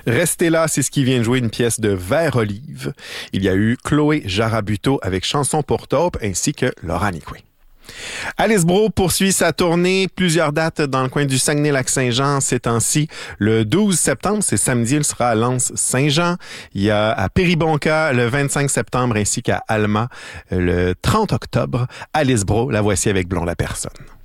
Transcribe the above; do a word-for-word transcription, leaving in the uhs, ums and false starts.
Restez là, c'est ce qui vient de jouer une pièce de Vert Olive. Il y a eu Chloé Jarabuto avec Chanson pour taupe ainsi que Laura Nicoué. Alice Brault poursuit sa tournée. Plusieurs dates dans le coin du Saguenay-Lac-Saint-Jean ces temps-ci. Le douze septembre, c'est samedi, il sera à Lens-Saint-Jean. Il y a à Péribonka le vingt-cinq septembre ainsi qu'à Alma le trente octobre. Alice Brault, la voici avec Blond la personne.